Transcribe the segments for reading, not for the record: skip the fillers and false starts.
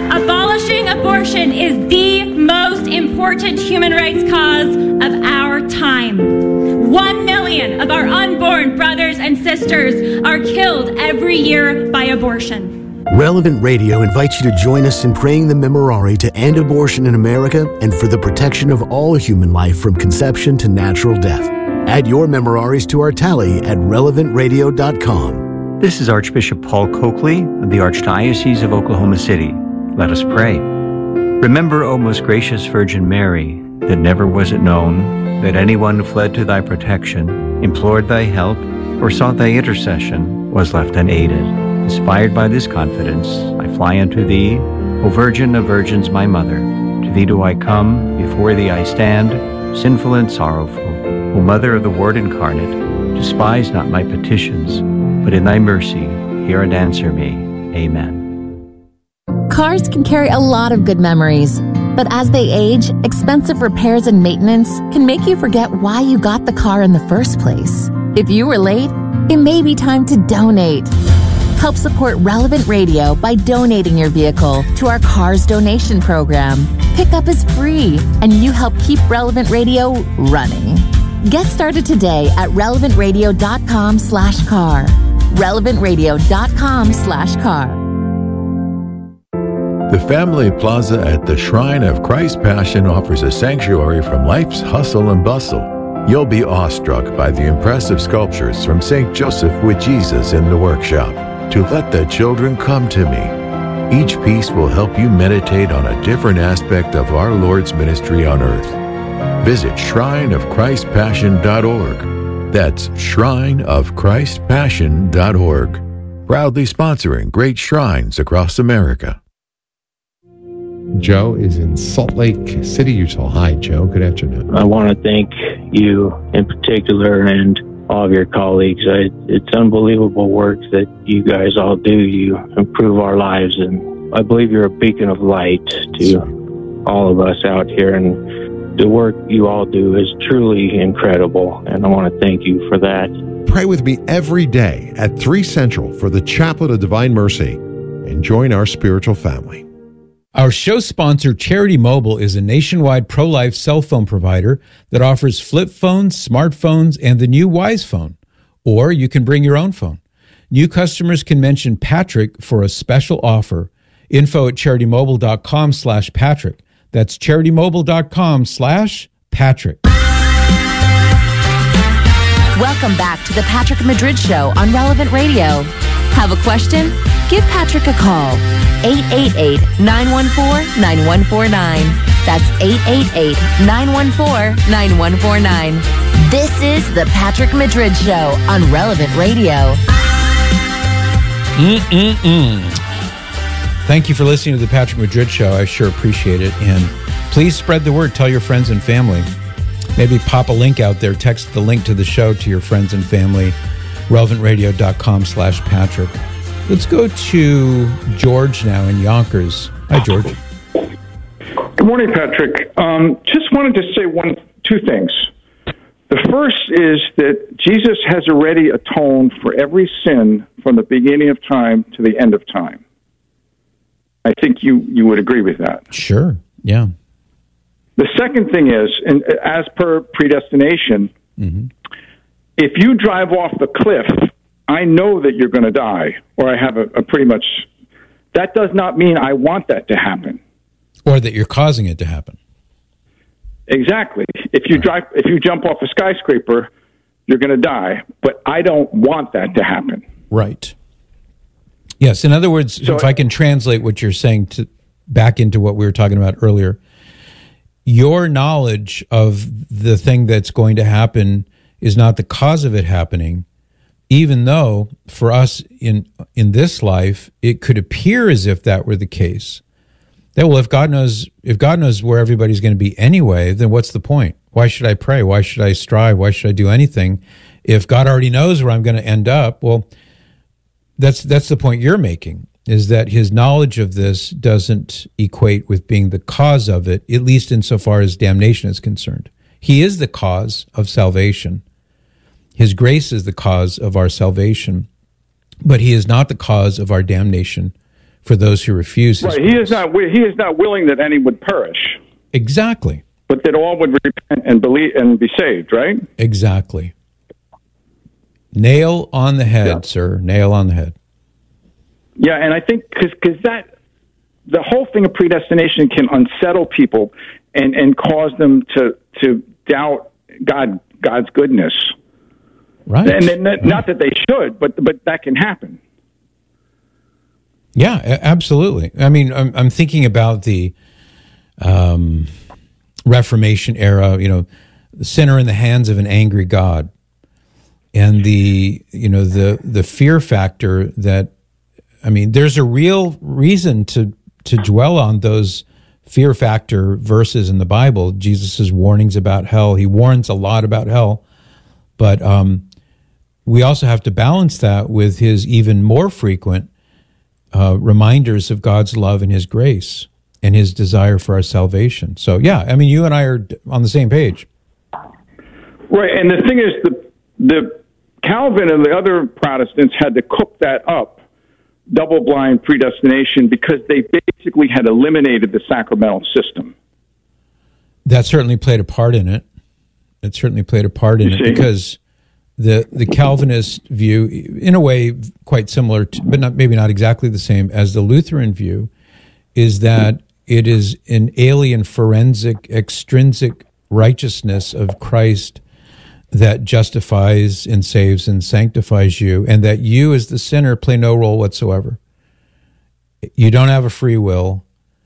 Abolishing abortion is the most important human rights cause of our time. 1 million of our unborn brothers and sisters are killed every year by abortion. Relevant Radio invites you to join us in praying the Memorare to end abortion in America and for the protection of all human life from conception to natural death. Add your Memoraries to our tally at relevantradio.com. This is Archbishop Paul Coakley of the Archdiocese of Oklahoma City. Let us pray. Remember, O most gracious Virgin Mary, that never was it known that anyone who fled to thy protection, implored thy help, or sought thy intercession was left unaided. Inspired by this confidence, I fly unto thee, O Virgin of Virgins, my Mother. To thee do I come, before thee I stand, sinful and sorrowful. O Mother of the Word incarnate, despise not my petitions, but in thy mercy hear and answer me. Amen. Cars can carry a lot of good memories, but as they age, expensive repairs and maintenance can make you forget why you got the car in the first place. If you were late, it may be time to donate. Help support Relevant Radio by donating your vehicle to our Cars Donation Program. Pickup is free, and you help keep Relevant Radio running. Get started today at relevantradio.com/car. relevantradio.com/car. The Family Plaza at the Shrine of Christ Passion offers a sanctuary from life's hustle and bustle. You'll be awestruck by the impressive sculptures from St. Joseph with Jesus in the workshop. To let the children come to me. Each piece will help you meditate on a different aspect of our Lord's ministry on earth. Visit shrineofchristpassion.org. That's shrineofchristpassion.org. Proudly sponsoring great shrines across America. Joe is in Salt Lake City, Utah. Hi, Joe. Good afternoon. I want to thank you in particular and all of your colleagues. It's unbelievable work that you guys all do. You improve our lives, and I believe you're a beacon of light to all of us out here, and the work you all do is truly incredible, and I want to thank you for that. Pray with me every day at 3 Central for the Chaplet of Divine Mercy and join our spiritual family. Our show sponsor, Charity Mobile, is a nationwide pro-life cell phone provider that offers flip phones, smartphones, and the new Wise Phone. Or you can bring your own phone. New customers can mention Patrick for a special offer. Info at CharityMobile.com/Patrick. That's CharityMobile.com/Patrick. Welcome back to the Patrick Madrid Show on Relevant Radio. Have a question? Give Patrick a call. 888-914-9149. That's 888-914-9149. This is the Patrick Madrid Show on Relevant Radio. Thank you for listening to the Patrick Madrid Show. I sure appreciate it. And please spread the word. Tell your friends and family. Maybe pop a link out there. Text the link to the show to your friends and family. relevantradio.com/Patrick. Let's go to George now in Yonkers. Hi, George. Good morning, Patrick. Just wanted to say two things. The first is that Jesus has already atoned for every sin from the beginning of time to the end of time. I think you would agree with that. Sure, yeah. The second thing is, and as per predestination, if you drive off the cliff, I know that you're going to die, or I have a pretty much, that does not mean I want that to happen. Or that you're causing it to happen. Exactly. If you jump off a skyscraper, you're going to die, but I don't want that to happen. Right. Yes, in other words, if I can translate what you're saying back into what we were talking about earlier, your knowledge of the thing that's going to happen is not the cause of it happening, even though for us in this life, it could appear as if that were the case. That, well, if God knows where everybody's going to be anyway, then what's the point? Why should I pray? Why should I strive? Why should I do anything? If God already knows where I'm going to end up, well, that's the point you're making, is that his knowledge of this doesn't equate with being the cause of it, at least insofar as damnation is concerned. He is the cause of salvation. His grace is the cause of our salvation, but he is not the cause of our damnation for those who refuse his Right. He is not willing that any would perish. Exactly. But that all would repent and believe and be saved, right? Exactly. Nail on the head, sir. Nail on the head. Yeah, and I think because the whole thing of predestination can unsettle people and cause them to doubt God's goodness. Right. And not that they should, but that can happen. Yeah, absolutely. I mean, I'm thinking about the Reformation era, the sinner in the hands of an angry God, and the fear factor that, I mean, there's a real reason to dwell on those fear factor verses in the Bible. Jesus' warnings about hell. He warns a lot about hell, but we also have to balance that with his even more frequent reminders of God's love and his grace and his desire for our salvation. So, yeah, I mean, you and I are on the same page. Right, and the thing is, the Calvin and the other Protestants had to cook that up, double-blind predestination, because they basically had eliminated the sacramental system. That certainly played a part in it. It certainly played a part in it because the Calvinist view, in a way quite similar to, but maybe not exactly the same as the Lutheran view, is that it is an alien, forensic, extrinsic righteousness of Christ that justifies and saves and sanctifies you, and that you as the sinner play no role whatsoever. You don't have a free will.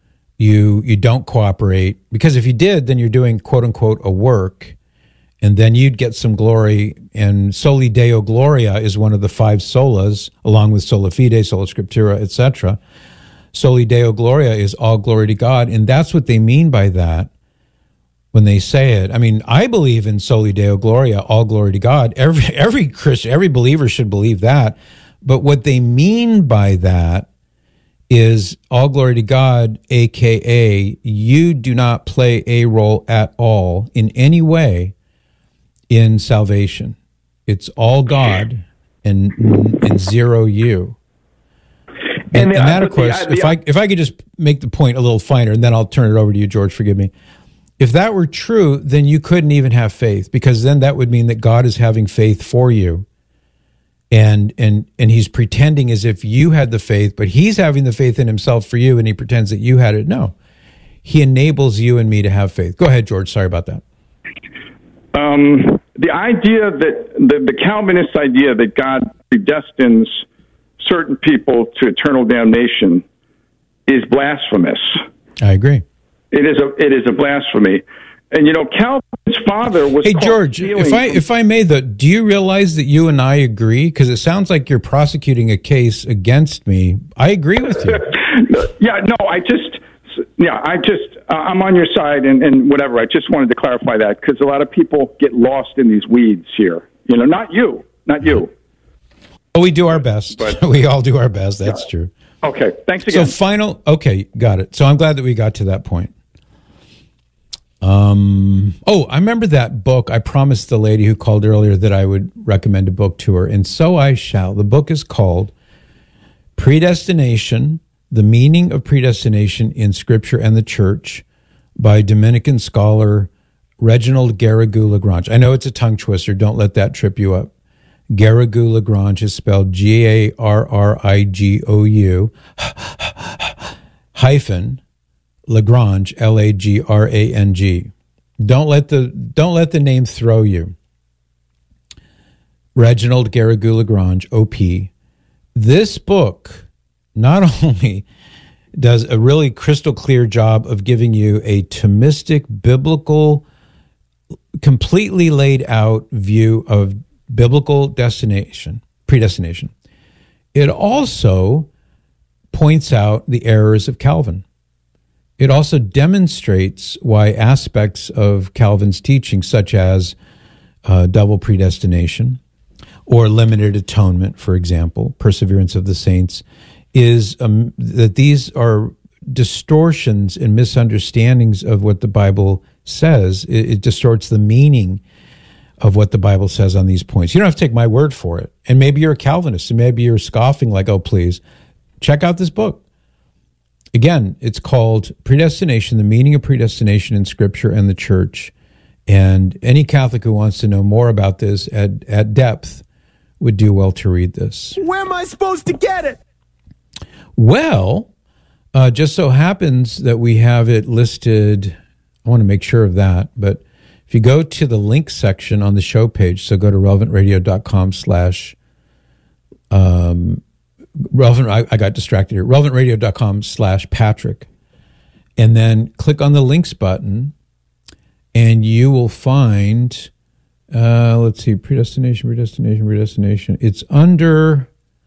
You don't cooperate, because if you did, then you're doing, quote unquote, a work, and then you'd get some glory. And Soli Deo Gloria is one of the 5 solas, along with Sola Fide, Sola Scriptura, etc. Soli Deo Gloria is all glory to God, and that's what they mean by that when they say it. I mean, I believe in Soli Deo Gloria, all glory to God. Every Christian, every believer should believe that. But what they mean by that is all glory to God, a.k.a. you do not play a role at all in any way in salvation. It's all God and zero you. And that, of course, if I could just make the point a little finer, and then I'll turn it over to you, George, forgive me. If that were true, then you couldn't even have faith, because then that would mean that God is having faith for you. And he's pretending as if you had the faith, but he's having the faith in himself for you, and he pretends that you had it. No. He enables you and me to have faith. Go ahead, George. Sorry about that. The idea that the Calvinist idea that God predestines certain people to eternal damnation is blasphemous. I agree. It is a blasphemy. And Calvin's father was. Hey, George, if I may, do you realize that you and I agree? Because it sounds like you're prosecuting a case against me. I agree with you. I'm on your side and whatever. I just wanted to clarify that, because a lot of people get lost in these weeds here. Not you. Well, we do our best. But, we all do our best. That's true. Okay. Thanks again. Okay, got it. So I'm glad that we got to that point. I remember that book. I promised the lady who called earlier that I would recommend a book to her, and so I shall. The book is called Predestination, The Meaning of Predestination in Scripture and the Church by Dominican scholar Reginald Garrigou-Lagrange. I know it's a tongue twister. Don't let that trip you up. Garrigou-Lagrange is spelled Garrigou hyphen Lagrange, Lagrange. Don't let the name throw you. Reginald Garrigou-Lagrange, OP. This book not only does a really crystal clear job of giving you a Thomistic, biblical, completely laid out view of biblical predestination. It also points out the errors of Calvin. It also demonstrates why aspects of Calvin's teaching, such as double predestination or limited atonement, for example, perseverance of the saints, is that these are distortions and misunderstandings of what the Bible says. It distorts the meaning of what the Bible says on these points. You don't have to take my word for it. And maybe you're a Calvinist, and maybe you're scoffing like, oh, please, check out this book. again, it's called Predestination, the Meaning of Predestination in Scripture and the Church. And any Catholic who wants to know more about this at depth would do well to read this. Where am I supposed to get it? Well, just so happens that we have it listed. I want to make sure of that. But if you go to the link section on the show page, so go to I got distracted here. relevantradio.com/Patrick. And then click on the links button, and you will find, let's see, predestination. It's under,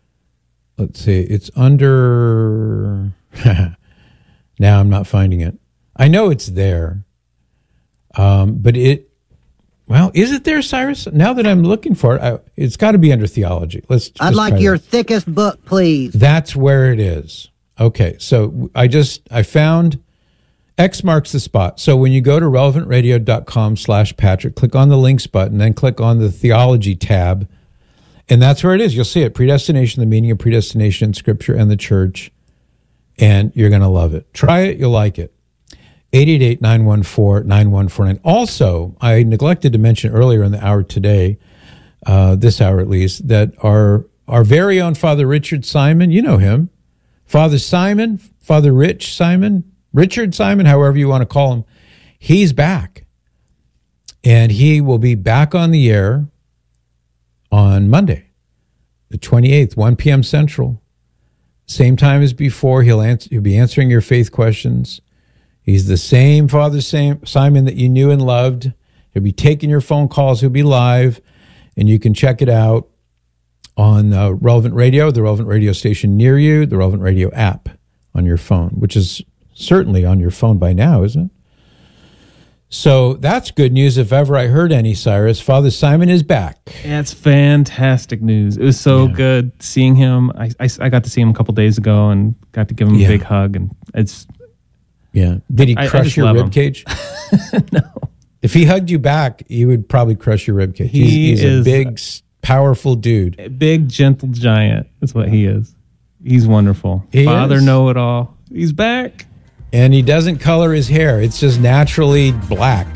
now I'm not finding it. I know it's there. But is it there, Cyrus? Now that I'm looking for it, it's got to be under theology. I'd like your thickest book, please. That's where it is. Okay, so I found X marks the spot. So when you go to relevantradio.com/Patrick, click on the links button, then click on the theology tab, and that's where it is. You'll see it, Predestination, the Meaning of Predestination in Scripture and the Church, and you're going to love it. Try it, you'll like it. 888-914-9149. Also, I neglected to mention earlier in the hour today, this hour at least, that our very own Father Richard Simon, you know him, Father Simon, Father Richard Simon, however you want to call him, he's back. And he will be back on the air on Monday, the 28th, 1 p.m. Central. Same time as before. He'll be answering your faith questions. He's the same Father Simon that you knew and loved. He'll be taking your phone calls. He'll be live, and you can check it out on Relevant Radio, the Relevant Radio station near you, the Relevant Radio app on your phone, which is certainly on your phone by now, isn't it? So that's good news if ever I heard any, Cyrus. Father Simon is back. That's fantastic news. It was so good seeing him. I got to see him a couple days ago and got to give him a big hug, and it's... Yeah. Did he crush your rib cage? No. If he hugged you back, he would probably crush your rib cage. He's a big, powerful dude. A big, gentle giant. That's what he is. He's wonderful. Father know-it-all. He's back. And he doesn't color his hair. It's just naturally black.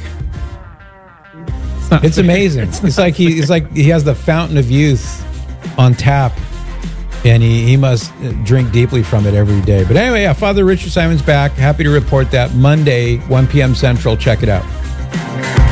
It's amazing. It's like he has the fountain of youth on tap. And he must drink deeply from it every day. But anyway, Father Richard Simon's back. Happy to report that Monday, 1 p.m. Central. Check it out.